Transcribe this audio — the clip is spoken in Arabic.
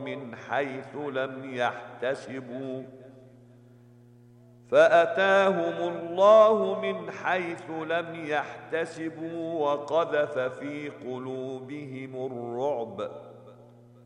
من حيث لم يحتسبوا فأتاهم الله من حيث لم يحتسبوا وقذف في قلوبهم الرعب